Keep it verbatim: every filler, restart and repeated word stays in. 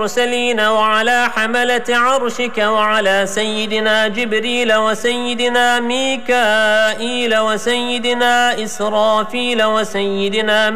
المرسلين وعلى حملة عرشك وعلى سيدنا جبريل وسيدنا ميكائيل وسيدنا إسرافيل وسيدنا